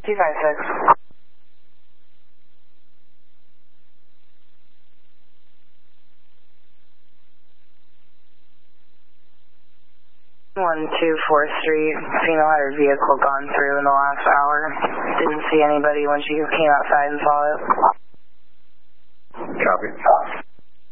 256. 124th Street. Female had her vehicle gone through in the last hour. Didn't see anybody when she came outside and saw it. Copy.